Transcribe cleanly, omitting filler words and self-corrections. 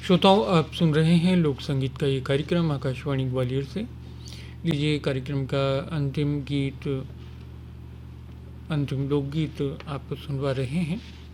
श्रोताओं, आप सुन रहे हैं लोक संगीत का ये कार्यक्रम आकाशवाणी ग्वालियर से। लीजिए कार्यक्रम का अंतिम लोकगीत आप सुनवा रहे हैं।